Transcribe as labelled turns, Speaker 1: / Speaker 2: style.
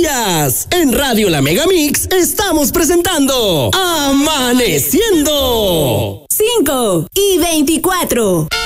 Speaker 1: días. En Radio La Megamix estamos presentando Amaneciendo.
Speaker 2: 5:24.